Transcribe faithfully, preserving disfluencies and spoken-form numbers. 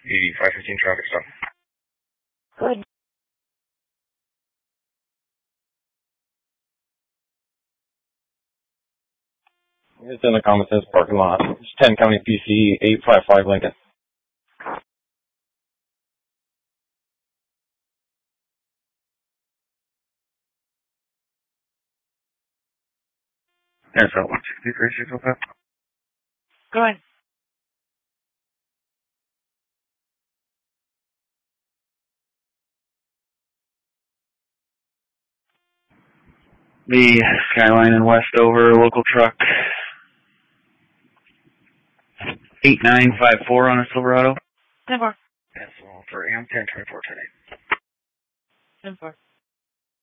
eighty-five fifteen traffic stop. Good. It's in the common sense parking lot. It's ten County P C eight five five Lincoln. There's a one sixty-three six oh five. Go ahead. The Skyline and Westover local truck. eight nine five four on a Silverado. ten four. That's all for A M ten twenty-four today. ten four.